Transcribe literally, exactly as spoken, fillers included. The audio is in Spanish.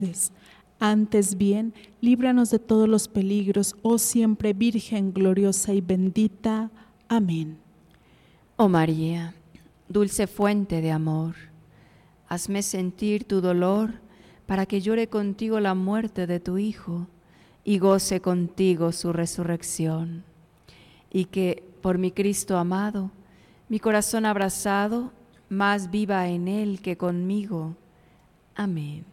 Antes bien, líbranos de todos los peligros, oh siempre Virgen gloriosa y bendita. Amén. Oh María, dulce fuente de amor, hazme sentir tu dolor para que llore contigo la muerte de tu Hijo y goce contigo su resurrección. Y que, por mi Cristo amado, mi corazón abrazado, más viva en él que conmigo. Amén.